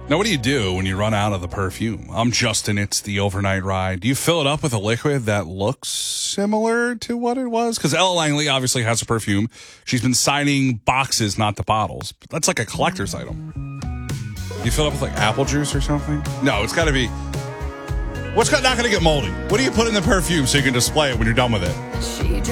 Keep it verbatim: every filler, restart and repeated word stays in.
Now, what do you do when you run out of the perfume? I'm Justin. It's the overnight ride. Do you fill it up with a liquid that looks similar to what it was? Because Ella Langley obviously has a perfume. She's been signing boxes, not the bottles. But that's like a collector's item. Do you fill it up with like apple juice or something? No, it's got to be. What's not going to get moldy? What do you put in the perfume so you can display it when you're done with it?